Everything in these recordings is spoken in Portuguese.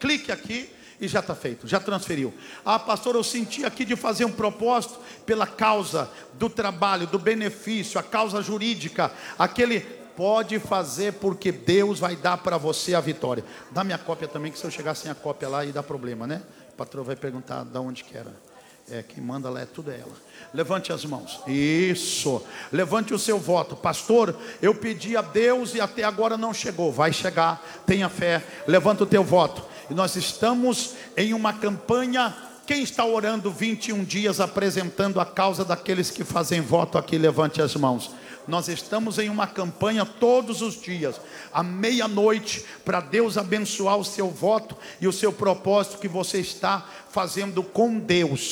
clique aqui e já está feito, já transferiu. Ah, pastor, eu senti aqui de fazer um propósito pela causa do trabalho, do benefício, a causa jurídica, aquele... Pode fazer, porque Deus vai dar para você a vitória. Dá minha cópia também, que se eu chegar sem a cópia lá, aí dá problema, né? O patrão vai perguntar de onde que era. Quem manda lá tudo é ela. Levante as mãos. Isso. Levante o seu voto. Pastor, eu pedi a Deus e até agora não chegou. Vai chegar. Tenha fé. Levanta o teu voto. E nós estamos em uma campanha. Quem está orando 21 dias apresentando a causa daqueles que fazem voto aqui? Levante as mãos. Nós estamos em uma campanha todos os dias, à meia-noite, para Deus abençoar o seu voto e o seu propósito que você está fazendo com Deus,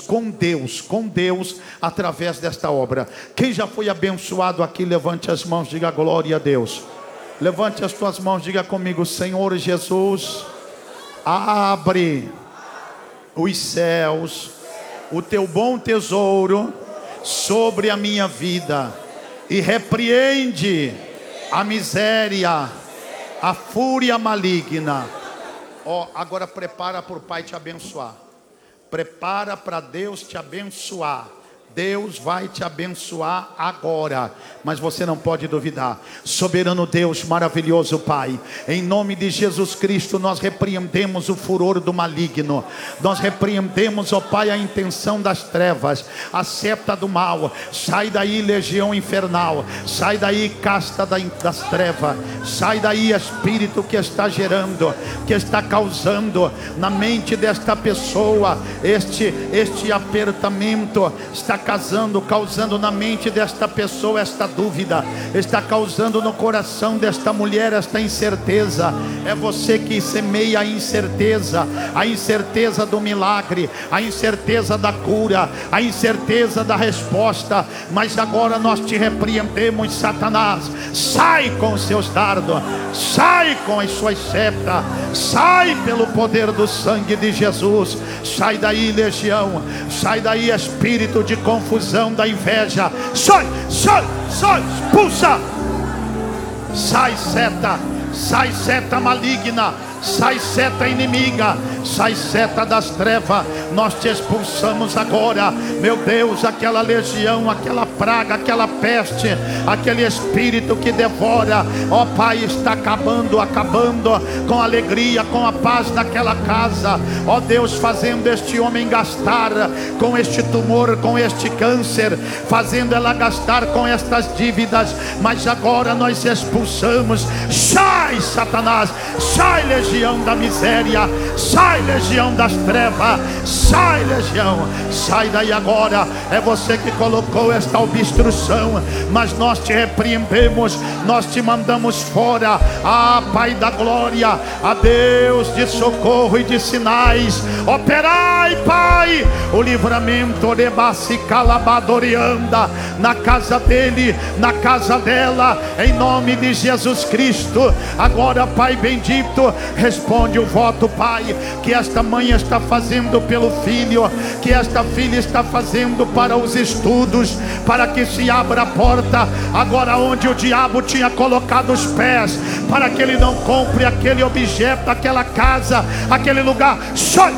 através desta obra. Quem já foi abençoado aqui, levante as mãos, diga glória a Deus. Levante as tuas mãos, diga comigo: Senhor Jesus, abre os céus, o teu bom tesouro sobre a minha vida. E repreende a miséria, a fúria maligna. Agora prepara para o Pai te abençoar. Prepara para Deus te abençoar. Deus vai te abençoar agora, mas você não pode duvidar. Soberano Deus, maravilhoso Pai, em nome de Jesus Cristo, nós repreendemos o furor do maligno. Nós repreendemos, ó Pai, a intenção das trevas, a seta do mal. Sai daí, legião infernal. Sai daí, casta das trevas. Sai daí, espírito que está gerando, que está causando na mente desta pessoa este apertamento. Está causando na mente desta pessoa esta dúvida, está causando no coração desta mulher esta incerteza. É você que semeia a incerteza do milagre, a incerteza da cura, a incerteza da resposta. Mas agora nós te repreendemos, Satanás. Sai com os seus dardos, sai com as suas setas, sai pelo poder do sangue de Jesus. Sai daí, legião, sai daí, espírito de confusão da inveja. Sai, expulsa. Sai seta maligna, sai seta inimiga, sai seta das trevas. Nós te expulsamos agora, meu Deus, aquela legião, aquela praga, aquela peste, aquele espírito que devora, ó Pai, está acabando com a alegria, com a paz daquela casa, ó Deus, fazendo este homem gastar com este tumor, com este câncer, fazendo ela gastar com estas dívidas. Mas agora nós expulsamos. Sai, Satanás, sai, legião da miséria, sai, legião das trevas, sai, legião, sai daí agora. É você que colocou esta obstrução, mas nós te repreendemos, nós te mandamos fora. Ah, Pai da glória, a Deus de socorro e de sinais, operai, Pai, o livramento, Orebassi calabadorianda, na casa dele, na casa dela, em nome de Jesus Cristo. Agora, Pai bendito, responde o voto, Pai, que esta mãe está fazendo pelo filho, que esta filha está fazendo para os estudos, para que se abra a porta agora onde o diabo tinha colocado os pés, para que ele não compre aquele objeto, aquela casa, aquele lugar. Sai,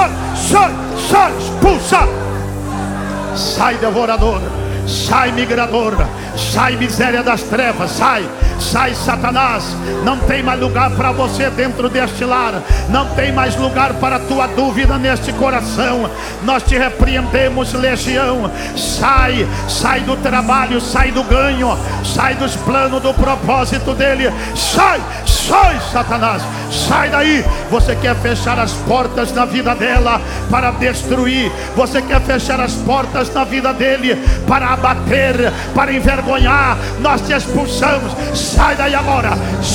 expulsa. Sai, devorador, sai, migrador, sai, miséria das trevas, sai, Satanás. Não tem mais lugar para você dentro deste lar, não tem mais lugar para a tua dúvida neste coração. Nós te repreendemos, legião. Sai do trabalho, sai do ganho, sai dos planos, do propósito dele. Sai, Satanás, sai daí. Você quer fechar as portas na vida dela para destruir, você quer fechar as portas na vida dele para abater, para envergonhar. Nós te expulsamos. Sai daí agora,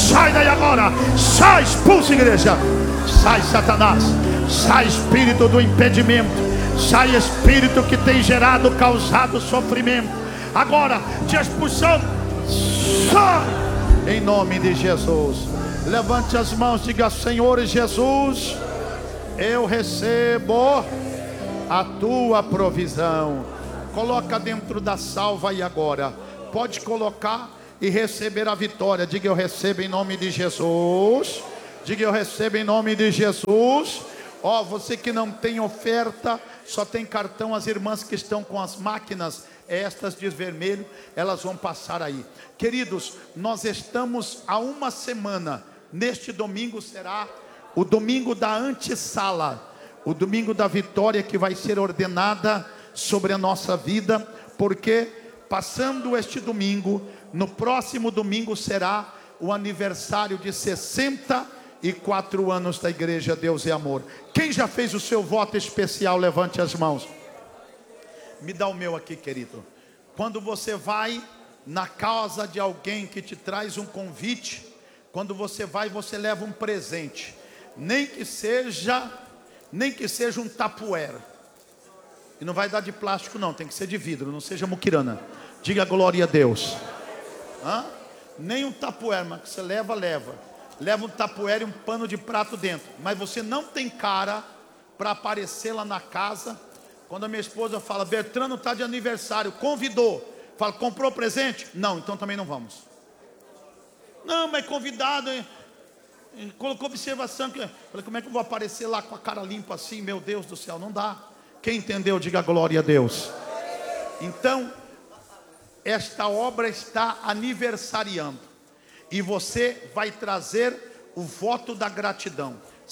sai, expulsa, igreja. Sai, Satanás, sai, espírito do impedimento, sai, espírito que tem causado sofrimento. Agora te expulsamos. Sai, em nome de Jesus. Levante as mãos, diga: Senhor Jesus, eu recebo a tua provisão. Coloca dentro da salva aí agora. Pode colocar e receber a vitória. Diga: eu recebo em nome de Jesus. Diga: eu recebo em nome de Jesus. Ó, você que não tem oferta, só tem cartão, as irmãs que estão com as máquinas, estas de vermelho, elas vão passar aí. Queridos, nós estamos há uma semana. Neste domingo será o domingo da antessala, o domingo da vitória que vai ser ordenada sobre a nossa vida, porque passando este domingo, no próximo domingo será o aniversário de 64 anos da Igreja Deus e Amor. Quem já fez o seu voto especial, levante as mãos. Me dá o meu aqui, querido. Quando você vai na casa de alguém que te traz um convite, quando você vai, você leva um presente, nem que seja um tapuer. E não vai dar de plástico não, tem que ser de vidro, não seja muquirana. Diga glória a Deus. Nem um tapuer, mas que você leva um tapuer e um pano de prato dentro. Mas você não tem cara para aparecer lá na casa. Quando a minha esposa fala: Bertrano está de aniversário, convidou. Fala: comprou presente? Não, então também não vamos. Não, mas convidado, colocou observação. Falei: como é que eu vou aparecer lá com a cara limpa assim? Meu Deus do céu, não dá. Quem entendeu, diga glória a Deus. Então, esta obra está aniversariando, e você vai trazer o voto da gratidão.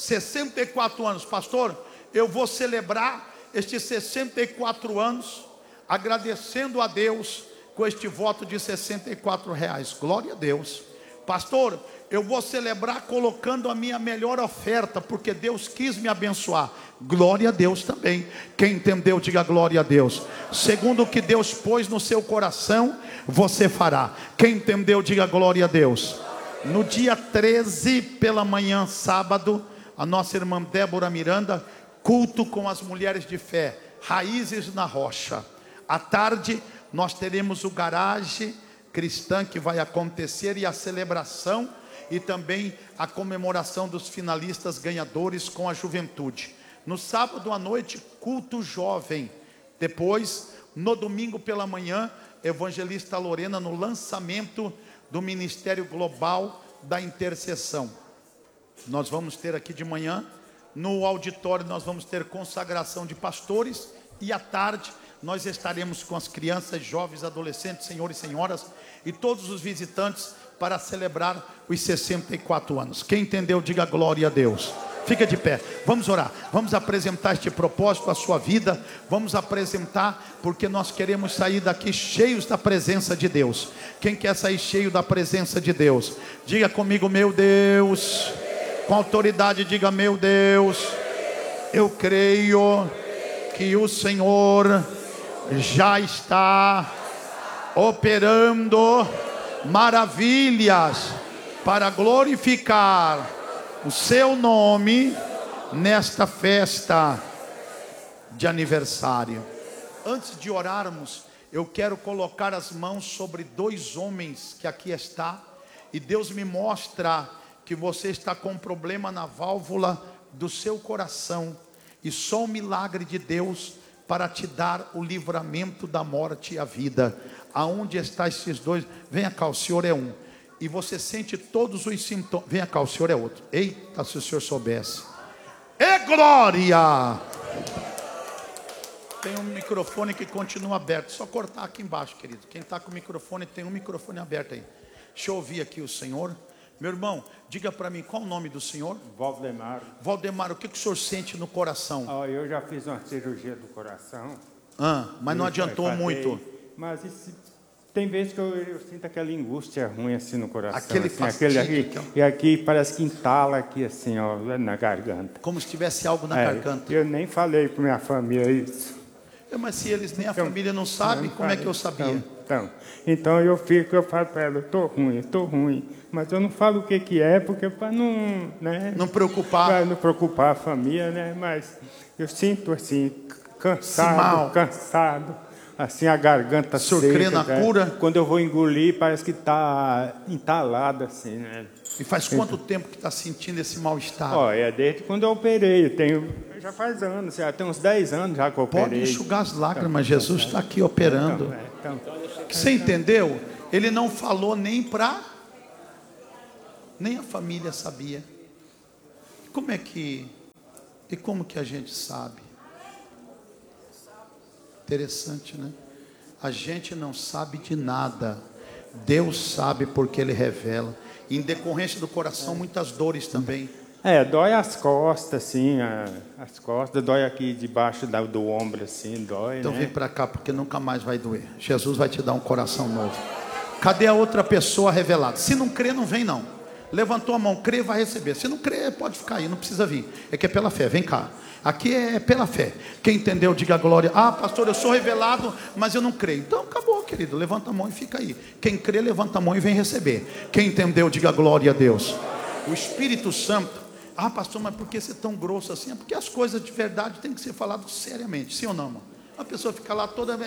64 anos, pastor, eu vou celebrar estes 64 anos, agradecendo a Deus com este voto de R$64. Glória a Deus. Pastor, eu vou celebrar colocando a minha melhor oferta, porque Deus quis me abençoar. Glória a Deus também. Quem entendeu, diga glória a Deus. Segundo o que Deus pôs no seu coração, você fará. Quem entendeu, diga glória a Deus. No dia 13, pela manhã, sábado, a nossa irmã Débora Miranda, culto com as mulheres de fé, Raízes na Rocha. À tarde, nós teremos o garagem cristã que vai acontecer, e a celebração e também a comemoração dos finalistas ganhadores com a juventude. No sábado à noite, culto jovem. Depois, no domingo pela manhã, evangelista Lorena no lançamento do Ministério Global da Intercessão. Nós vamos ter aqui de manhã, no auditório, nós vamos ter consagração de pastores, e à tarde nós estaremos com as crianças, jovens, adolescentes, senhores e senhoras e todos os visitantes para celebrar os 64 anos. Quem entendeu, diga glória a Deus. Fica de pé, vamos orar, vamos apresentar este propósito à sua vida, vamos apresentar, porque nós queremos sair daqui cheios da presença de Deus. Quem quer sair cheio da presença de Deus? Diga comigo: meu Deus. Com autoridade, diga: meu Deus, eu creio que o Senhor já está operando maravilhas para glorificar o seu nome nesta festa de aniversário. Antes de orarmos, eu quero colocar as mãos sobre 2 homens que aqui está, e Deus me mostra que você está com um problema na válvula do seu coração, e só o milagre de Deus para te dar o livramento da morte e a vida. Aonde está esses 2? Venha cá, o senhor é um. E você sente todos os sintomas. Venha cá, o senhor é outro. Eita, se o senhor soubesse. É glória! Tem um microfone que continua aberto. Só cortar aqui embaixo, querido. Quem está com o microfone, tem um microfone aberto aí. Deixa eu ouvir aqui o senhor. Meu irmão, diga para mim, qual o nome do senhor? Valdemar. Valdemar, o que o senhor sente no coração? Eu já fiz uma cirurgia do coração. Mas não adiantou muito. Mas tem vezes que eu sinto aquela angústia ruim assim no coração. Aquele assim, fastidio, aqui, e aqui parece que entala aqui assim, ó, na garganta. Como se tivesse algo na garganta. Eu nem falei para minha família isso. Mas se eles nem a família não sabe, como é que eu sabia? Então eu falo para ela: eu tô ruim. Mas eu não falo o que é, porque para não, né? Não preocupar. Para não preocupar a família, né? Mas eu sinto assim, cansado, assim a garganta seca. O senhor crê na cura? Quando eu vou engolir, parece que está entalado assim, né? E faz quanto tempo que está sentindo esse mal-estar? Desde quando eu operei. Já faz anos, já tem uns 10 anos já que eu operei. Pode enxugar as lágrimas, Jesus está aqui operando. Você entendeu? Ele não falou nem a família sabia. como que a gente sabe? Interessante, né? A gente não sabe de nada. Deus sabe porque Ele revela. Em decorrência do coração, muitas dores também. Dói as costas, assim, as costas, dói aqui debaixo do ombro, assim, dói, Então né? vem para cá, porque nunca mais vai doer. Jesus vai te dar um coração novo. Cadê a outra pessoa revelada? Se não crê, não vem não. Levantou a mão, crê, vai receber. Se não crê, pode ficar aí, não precisa vir. É que é pela fé, vem cá. Aqui é pela fé. Quem entendeu, diga glória. Ah, pastor, eu sou revelado, mas eu não creio. Então acabou, querido. Levanta a mão e fica aí. Quem crê, levanta a mão e vem receber. Quem entendeu, diga glória a Deus. O Espírito Santo. Ah, pastor, mas por que você é tão grosso assim? É porque as coisas de verdade têm que ser faladas seriamente. Sim ou não, irmão? A pessoa fica lá toda...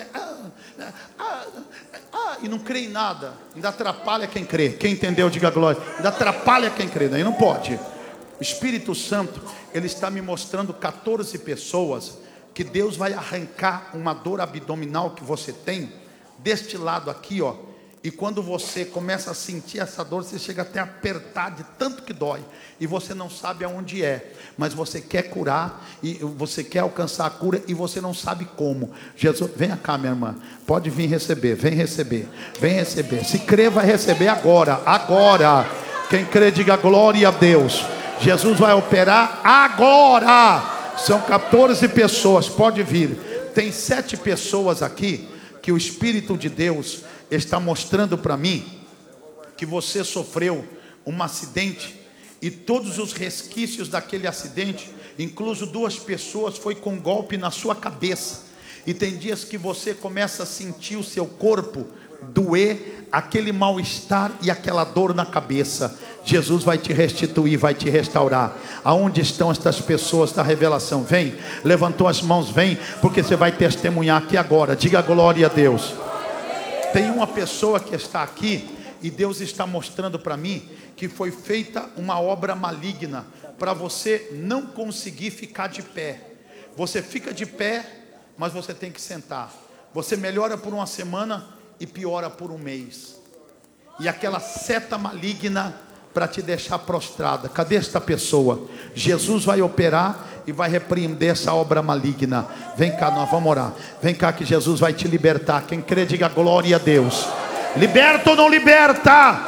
e não crê em nada. Ainda atrapalha quem crê. Quem entendeu, diga glória. Ainda atrapalha quem crê. Daí não pode. O Espírito Santo, Ele está me mostrando 14 pessoas que Deus vai arrancar uma dor abdominal que você tem, deste lado aqui, ó. E quando você começa a sentir essa dor, você chega até a apertar de tanto que dói. E você não sabe aonde é. Mas você quer curar, e você quer alcançar a cura, e você não sabe como. Jesus, venha cá, minha irmã. Pode vir receber, vem receber. Vem receber. Se crer, vai receber agora. Agora. Quem crê, diga glória a Deus. Jesus vai operar agora. São 14 pessoas, pode vir. Tem 7 pessoas aqui que o Espírito de Deus está mostrando para mim que você sofreu um acidente e todos os resquícios daquele acidente, incluso 2 pessoas, foi com um golpe na sua cabeça. E tem dias que você começa a sentir o seu corpo doer, aquele mal-estar e aquela dor na cabeça. Jesus vai te restituir, vai te restaurar. Aonde estão estas pessoas da revelação? Vem, levantou as mãos, vem, porque você vai testemunhar aqui agora. Diga glória a Deus. Tem uma pessoa que está aqui e Deus está mostrando para mim que foi feita uma obra maligna para você não conseguir ficar de pé. Você fica de pé, mas você tem que sentar. Você melhora por uma semana e piora por um mês. E aquela seta maligna para te deixar prostrada. Cadê esta pessoa? Jesus vai operar e vai repreender essa obra maligna. Vem cá, nós vamos orar. Vem cá que Jesus vai te libertar. Quem crê, diga glória a Deus. Liberta ou não liberta?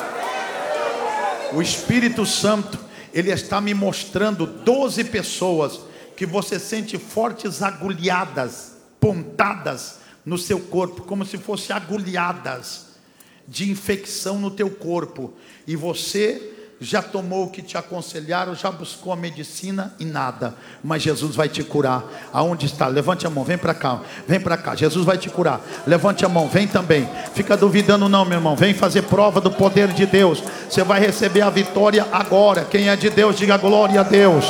O Espírito Santo, Ele está me mostrando 12 pessoas que você sente fortes agulhadas, pontadas no seu corpo, como se fossem agulhadas de infecção no teu corpo. E você já tomou o que te aconselharam, já buscou a medicina e nada. Mas Jesus vai te curar. Aonde está? Levante a mão, vem para cá. Vem para cá, Jesus vai te curar. Levante a mão, vem também. Fica duvidando não, meu irmão. Vem fazer prova do poder de Deus. Você vai receber a vitória agora. Quem é de Deus, diga glória a Deus.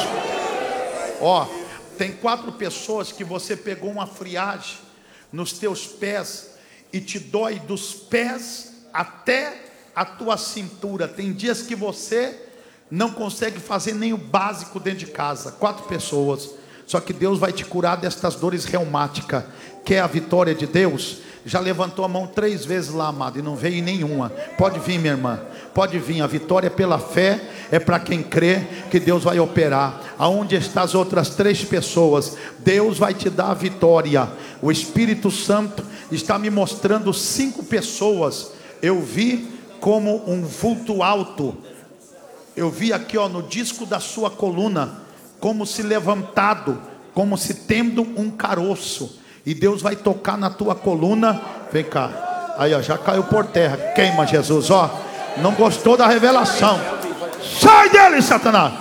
Ó, tem 4 pessoas que você pegou uma friagem nos teus pés e te dói dos pés até a tua cintura. Tem dias que você não consegue fazer nem o básico dentro de casa. 4 pessoas. Só que Deus vai te curar destas dores reumáticas. Quer a vitória de Deus? Já levantou a mão 3 vezes lá, amado, e não veio nenhuma. Pode vir, minha irmã. Pode vir. A vitória pela fé é para quem crê que Deus vai operar. Aonde estão as outras 3 pessoas? Deus vai te dar a vitória. O Espírito Santo está me mostrando 5 pessoas. Eu vi como um vulto alto. Eu vi aqui, ó, no disco da sua coluna, como se levantado, como se tendo um caroço. E Deus vai tocar na tua coluna. Vem cá. Aí, ó, já caiu por terra. Queima, Jesus, ó. Não gostou da revelação? Sai dele, Satanás.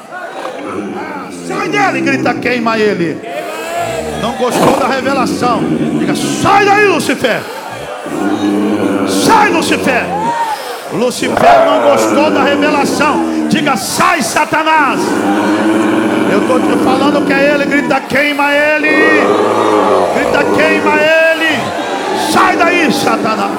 Sai dele, grita, queima ele. Não gostou da revelação? Diga, sai daí, Lucifer. Sai, Lucifer. Lucifer não gostou da revelação. Diga, sai, Satanás. Eu estou te falando que é ele. Grita, queima ele. Grita, queima ele. Sai daí, Satanás.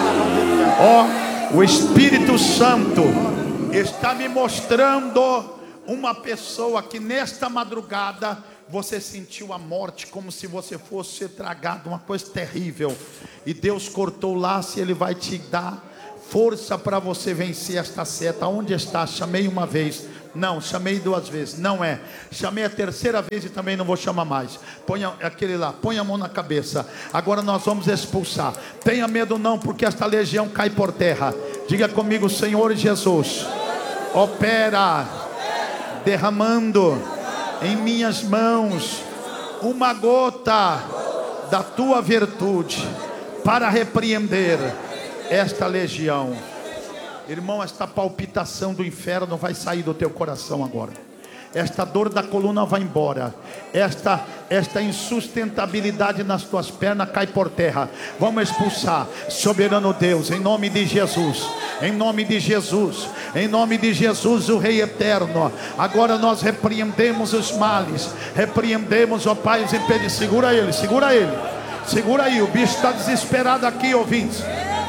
Ó, o Espírito Santo está me mostrando uma pessoa que nesta madrugada você sentiu a morte, como se você fosse ser tragado, uma coisa terrível. E Deus cortou o laço e Ele vai te dar força para você vencer esta seta. Onde está? Chamei uma vez. Não, chamei 2 vezes. Não é. Chamei a 3ª vez e também não vou chamar mais. Põe aquele lá, põe a mão na cabeça. Agora nós vamos expulsar. Tenha medo não, porque esta legião cai por terra. Diga comigo, Senhor Jesus, opera, derramando em minhas mãos uma gota da tua virtude para repreender esta legião. Irmão, esta palpitação do inferno vai sair do teu coração agora. Esta dor da coluna vai embora. Esta insustentabilidade nas tuas pernas cai por terra. Vamos expulsar, soberano Deus, em nome de Jesus. Em nome de Jesus. Em nome de Jesus, o Rei eterno. Agora nós repreendemos os males. Repreendemos, ó Pai, os impedidos. Segura ele, segura ele. Segura aí, o bicho está desesperado aqui, ouvintes.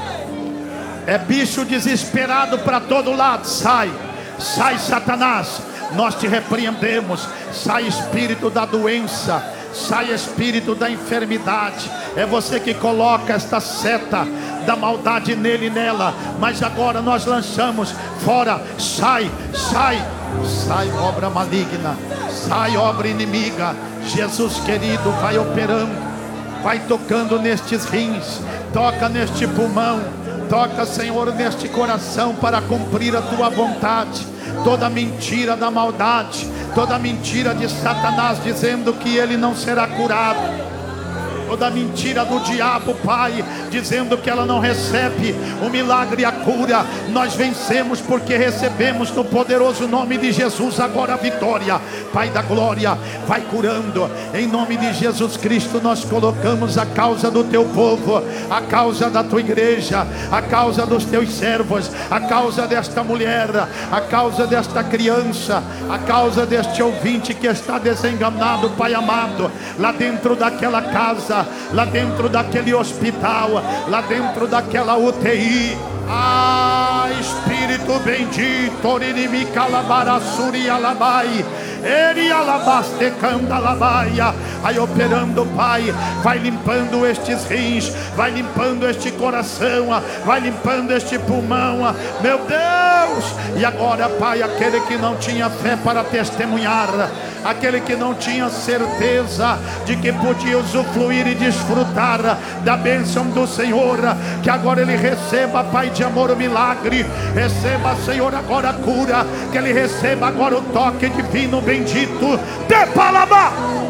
É bicho desesperado para todo lado. Sai, sai, Satanás. Nós te repreendemos. Sai, espírito da doença. Sai, espírito da enfermidade. É você que coloca esta seta da maldade nele e nela. Mas agora nós lançamos fora. Sai, sai, sai, obra maligna. Sai, obra inimiga. Jesus querido, vai operando. Vai tocando nestes rins. Toca neste pulmão. Toca, Senhor, neste coração para cumprir a tua vontade. Toda mentira da maldade, toda mentira de Satanás dizendo que ele não será curado, toda mentira do diabo, Pai, dizendo que ela não recebe o milagre e a cura, nós vencemos porque recebemos no poderoso nome de Jesus agora a vitória. Pai da glória, vai curando em nome de Jesus Cristo. Nós colocamos a causa do teu povo, a causa da tua igreja, a causa dos teus servos, a causa desta mulher, a causa desta criança, a causa deste ouvinte que está desenganado, Pai amado, lá dentro daquela casa, lá dentro daquele hospital, lá dentro daquela UTI. Ah, Espírito bendito, Orinimi Calabarassuri Alabai, Eri Alabaste Candalabaia. Aí operando, Pai, vai limpando estes rins, vai limpando este coração, vai limpando este pulmão, meu Deus. E agora, Pai, aquele que não tinha fé para testemunhar, aquele que não tinha certeza de que podia usufruir e desfrutar da bênção do Senhor, que agora ele receba, Pai de amor, o milagre. Receba, Senhor, agora a cura, que ele receba agora o toque divino bendito. De palabra,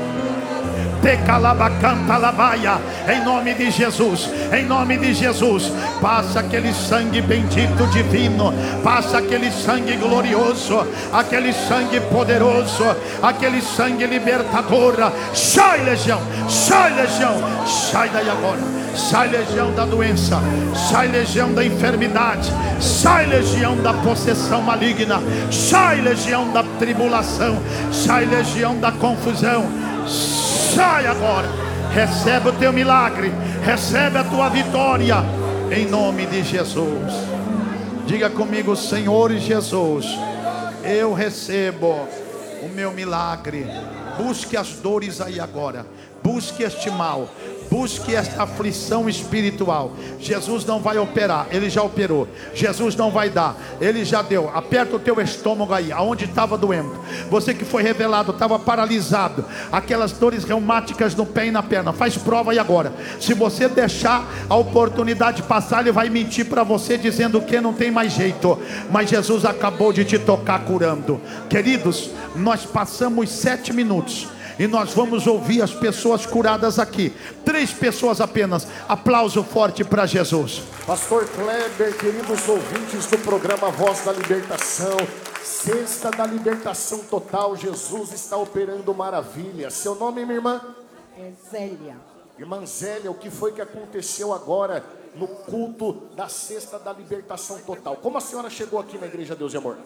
de calabacanta labaia, em nome de Jesus, em nome de Jesus. Passa aquele sangue bendito divino, passa aquele sangue glorioso, aquele sangue poderoso, aquele sangue libertador. Sai, legião, sai, legião, sai daí agora. Sai, legião da doença, sai, legião da enfermidade, sai, legião da possessão maligna, sai, legião da tribulação, sai, legião da confusão. Sai agora, recebe o teu milagre, recebe a tua vitória, em nome de Jesus. Diga comigo, Senhor Jesus, eu recebo o meu milagre. Busque as dores aí agora, busque este mal, busque esta aflição espiritual. Jesus não vai operar, ele já operou. Jesus não vai dar, ele já deu. Aperta o teu estômago aí, aonde estava doendo. Você que foi revelado, estava paralisado, aquelas dores reumáticas no pé e na perna, faz prova aí agora. Se você deixar a oportunidade passar, ele vai mentir para você dizendo que não tem mais jeito. Mas Jesus acabou de te tocar curando. Queridos, nós passamos 7 minutos e nós vamos ouvir as pessoas curadas aqui. 3 pessoas apenas. Aplauso forte para Jesus. Pastor Kleber, queridos ouvintes do programa Voz da Libertação, Sexta da Libertação Total, Jesus está operando maravilha. Seu nome, minha irmã? É Zélia. Irmã Zélia, o que foi que aconteceu agora no culto da Sexta da Libertação Total? Como a senhora chegou aqui na Igreja Deus e Amor?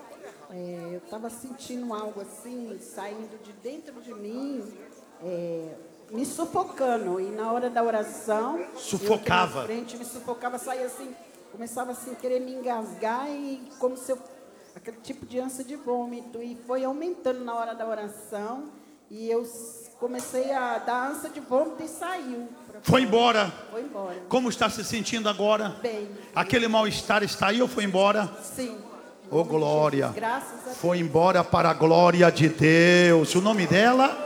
Eu estava sentindo algo assim, saindo de dentro de mim, me sufocando. E na hora da oração, sufocava. Eu, na frente, me sufocava, saía assim, começava assim, querer me engasgar, e como se eu, aquele tipo de ânsia de vômito. E foi aumentando na hora da oração, e eu comecei a dar ânsia de vômito e saiu. Foi embora. Foi embora. Como está se sentindo agora? Bem. Aquele mal-estar está aí ou foi embora? Sim. Ô glória. Graças a Deus. Foi embora para a glória de Deus. O nome dela?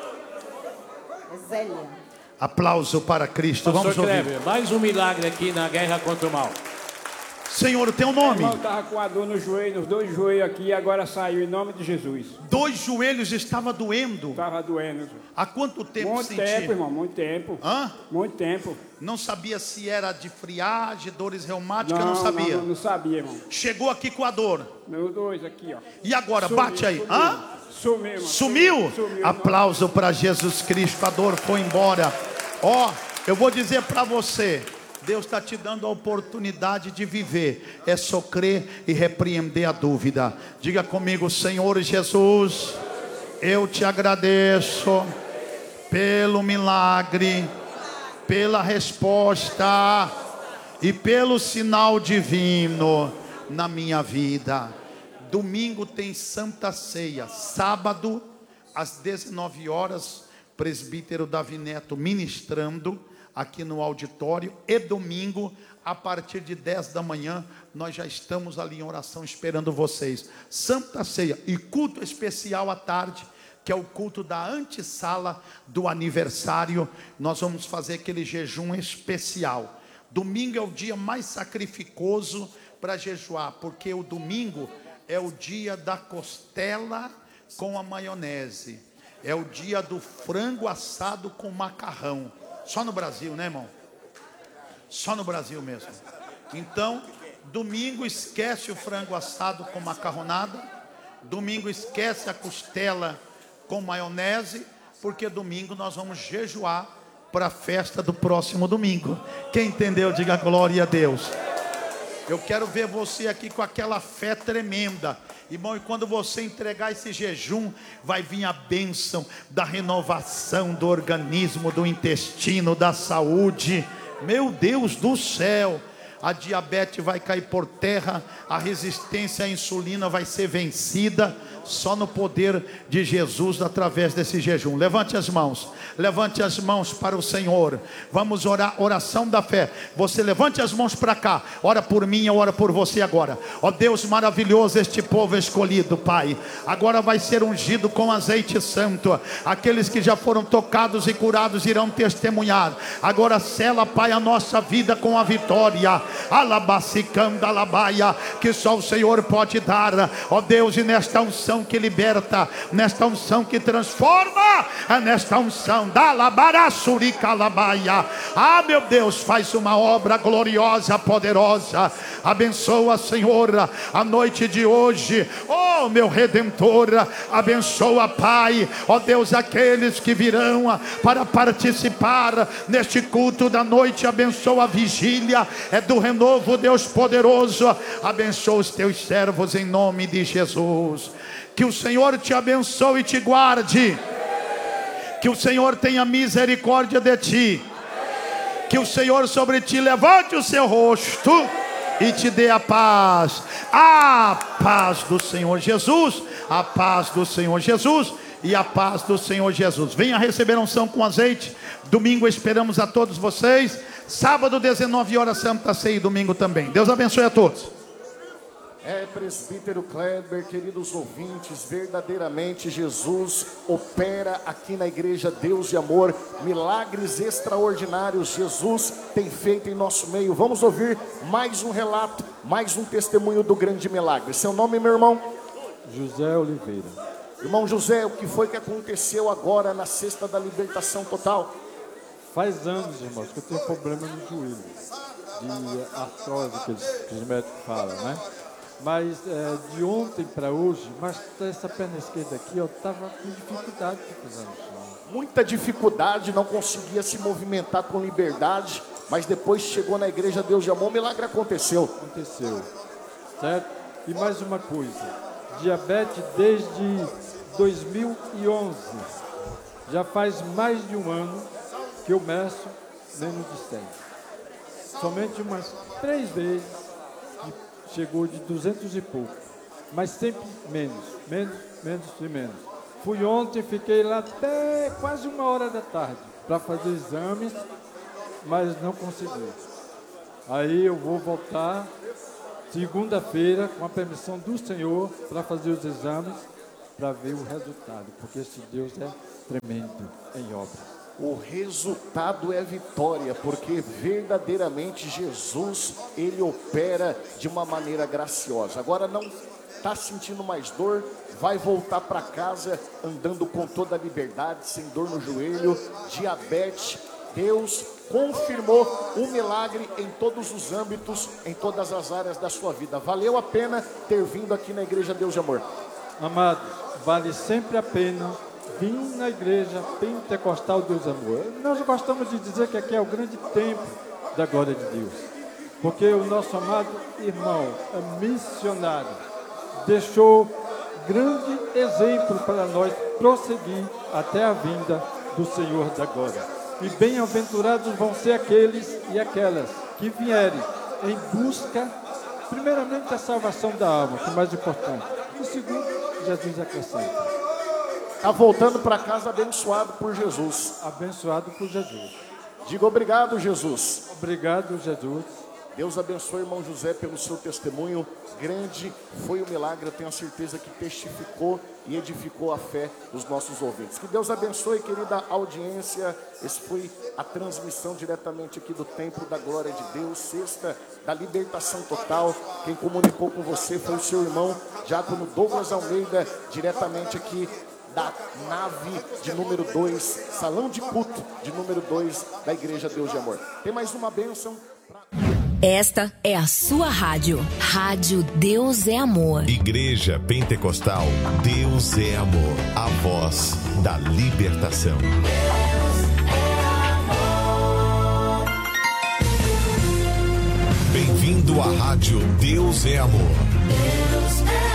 É Zélia. Aplauso para Cristo. Vamos Pastor ouvir. Kleber, mais um milagre aqui na guerra contra o mal. Senhor, o teu nome? Eu estava com a dor no joelho, nos dois joelhos aqui, e agora saiu em nome de Jesus. 2 joelhos estava doendo. Estava doendo. Há quanto tempo Muito sentia? tempo, irmão, muito tempo. Hã? Muito tempo. Não sabia se era de friagem, dores reumáticas, não sabia. Não sabia, irmão. Chegou aqui com a dor. Meus dois aqui, ó. E agora, bate aí. Sumiu. Hã? Sumiu, irmão. Sumiu? Sumiu. Aplauso para Jesus Cristo. A dor foi embora. Ó, eu vou dizer para você. Deus está te dando a oportunidade de viver. É só crer e repreender a dúvida. Diga comigo, Senhor Jesus, eu te agradeço pelo milagre, pela resposta e pelo sinal divino na minha vida. Domingo tem Santa Ceia. Sábado, às 19 horas, presbítero Davi Neto ministrando aqui no auditório. E domingo, a partir de 10 da manhã, nós já estamos ali em oração esperando vocês. Santa Ceia e culto especial à tarde, que é o culto da antessala do aniversário. Nós vamos fazer aquele jejum especial. Domingo é o dia mais sacrificoso para jejuar, porque o domingo é o dia da costela com a maionese. É o dia do frango assado com macarrão. Só no Brasil, né, irmão? Só no Brasil mesmo. Então, domingo esquece o frango assado com macarronada. Domingo esquece a costela com maionese, porque domingo nós vamos jejuar para a festa do próximo domingo. Quem entendeu, diga glória a Deus. Eu quero ver você aqui com aquela fé tremenda. Irmão, e quando você entregar esse jejum, vai vir a bênção da renovação do organismo, do intestino, da saúde. Meu Deus do céu, a diabetes vai cair por terra, a resistência à insulina vai ser vencida, só no poder de Jesus através desse jejum. Levante as mãos para o Senhor. Vamos orar, oração da fé. Você levante as mãos para cá, ora por mim, eu oro por você agora. Ó Deus maravilhoso, este povo escolhido, Pai, agora vai ser ungido com azeite santo. Aqueles que já foram tocados e curados irão testemunhar. Agora sela, Pai, a nossa vida com a vitória. Alabacicanda alabaia, que só o Senhor pode dar. Ó Deus, e nesta unção que liberta, nesta unção que transforma, nesta unção da labaraçuricalabaia. Ah, meu Deus, faz uma obra gloriosa, poderosa. Abençoa, Senhor, a noite de hoje. Oh, meu Redentor, abençoa, Pai. Ó Deus, aqueles que virão para participar neste culto da noite. Abençoa a vigília, é do renovo, Deus poderoso. Abençoa os teus servos em nome de Jesus. Que o Senhor te abençoe e te guarde. Que o Senhor tenha misericórdia de ti. Que o Senhor sobre ti levante o seu rosto e te dê a paz. A paz do Senhor Jesus. A paz do Senhor Jesus. E a paz do Senhor Jesus. Venha receber unção com azeite. Domingo esperamos a todos vocês. Sábado 19 horas Santa Ceia e domingo também. Deus abençoe a todos. Presbítero Kleber, queridos ouvintes, verdadeiramente Jesus opera aqui na igreja Deus de Amor, milagres extraordinários Jesus tem feito em nosso meio. Vamos ouvir mais um relato, mais um testemunho do grande milagre. Seu nome, meu irmão? José Oliveira. Irmão José, o que foi que aconteceu agora na Sexta da Libertação Total? Faz anos, irmãos, que eu tenho problema no joelho, de artrose, que os médicos falam, né? Mas de ontem para hoje, mas essa perna esquerda aqui, eu estava com dificuldade de pisar no chão. Muita dificuldade, não conseguia se movimentar com liberdade, mas depois chegou na igreja Deus de Amor, o milagre aconteceu. Aconteceu, certo? E mais uma coisa, diabetes desde 2011, já faz mais de um ano que eu meço nem no distante. Somente umas 3 vezes chegou de 200 e pouco, mas sempre menos. Fui ontem, fiquei lá até quase 1h da tarde para fazer exames, mas não consegui. Aí eu vou voltar segunda-feira, com a permissão do Senhor, para fazer os exames, para ver o resultado, porque esse Deus é tremendo em obras. O resultado é vitória, porque verdadeiramente Jesus, ele opera de uma maneira graciosa. Agora não está sentindo mais dor, vai voltar para casa andando com toda a liberdade, sem dor no joelho, diabetes. Deus confirmou o milagre em todos os âmbitos, em todas as áreas da sua vida. Valeu a pena ter vindo aqui na Igreja Deus de Amor. Amados, vale sempre a pena vir na Igreja Pentecostal Deus Amor. Nós gostamos de dizer que aqui é o grande templo da glória de Deus, porque o nosso amado irmão, missionário, deixou grande exemplo para nós prosseguir até a vinda do Senhor da glória. E bem-aventurados vão ser aqueles e aquelas que vierem em busca, primeiramente, da salvação da alma, que é o mais importante. E segundo, Jesus acrescenta. Está voltando para casa abençoado por Jesus. Abençoado por Jesus. Diga obrigado, Jesus. Obrigado, Jesus. Deus abençoe o irmão José pelo seu testemunho. Grande foi o milagre, eu tenho certeza que testificou e edificou a fé dos nossos ouvintes. Que Deus abençoe, querida audiência. Esse foi a transmissão diretamente aqui do Templo da Glória de Deus, sexta da libertação total. Quem comunicou com você foi o seu irmão Diácono Douglas Almeida, diretamente aqui da nave de número 2, salão de culto de número 2 da Igreja Deus de Amor. Tem mais uma bênção. Esta é a sua rádio. Rádio Deus é Amor. Igreja Pentecostal Deus é Amor. A voz da libertação. Bem-vindo à Rádio Deus é Amor. Deus é amor.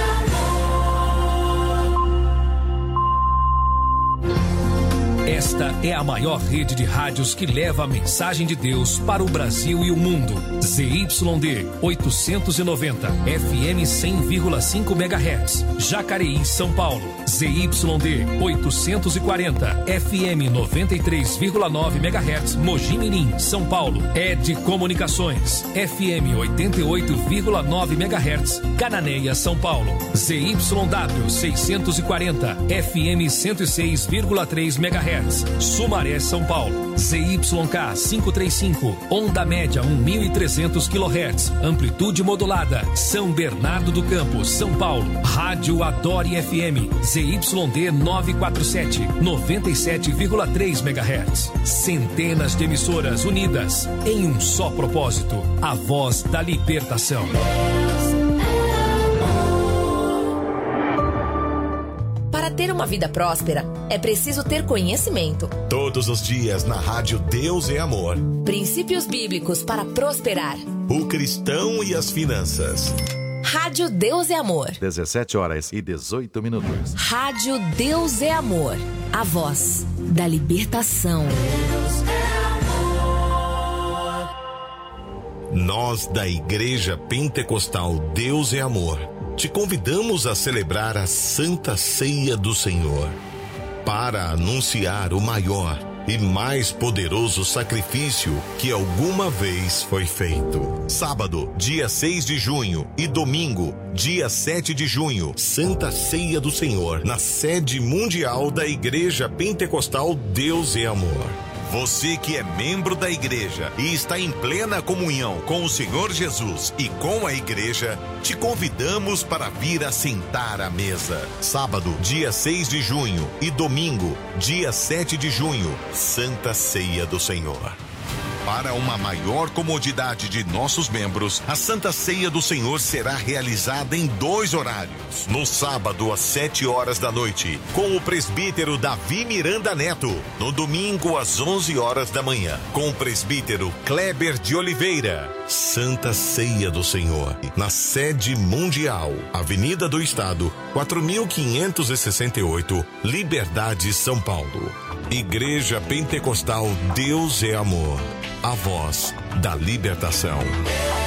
Esta é a maior rede de rádios que leva a mensagem de Deus para o Brasil e o mundo. ZYD 890, FM 100,5 MHz, Jacareí, São Paulo. ZYD 840, FM 93,9 MHz, Mogi Mirim, São Paulo. ED Comunicações, FM 88,9 MHz, Cananéia, São Paulo. ZYW 640, FM 106,3 MHz. Sumaré, São Paulo. ZYK 535, onda média 1.300 kHz, amplitude modulada, São Bernardo do Campo, São Paulo. Rádio Adore FM, ZYD 947, 97,3 MHz. Centenas de emissoras unidas em um só propósito, a voz da libertação. Para ter uma vida próspera, é preciso ter conhecimento. Todos os dias na Rádio Deus é Amor. Princípios bíblicos para prosperar. O cristão e as finanças. Rádio Deus é Amor. 17h18. Rádio Deus é Amor. A voz da libertação. Deus é amor. Nós da Igreja Pentecostal Deus é Amor te convidamos a celebrar a Santa Ceia do Senhor para anunciar o maior e mais poderoso sacrifício que alguma vez foi feito. Sábado, dia 6 de junho e domingo, dia 7 de junho, Santa Ceia do Senhor, na sede mundial da Igreja Pentecostal Deus é Amor. Você que é membro da igreja e está em plena comunhão com o Senhor Jesus e com a igreja, te convidamos para vir assentar à mesa. Sábado, dia 6 de junho e domingo, dia 7 de junho, Santa Ceia do Senhor. Para uma maior comodidade de nossos membros, a Santa Ceia do Senhor será realizada em 2 horários. No sábado, às 7 horas da noite, com o presbítero Davi Miranda Neto. No domingo, às 11 horas da manhã, com o presbítero Kleber de Oliveira. Santa Ceia do Senhor, na sede mundial, Avenida do Estado, 4568, Liberdade, São Paulo. Igreja Pentecostal Deus é Amor. A voz da libertação.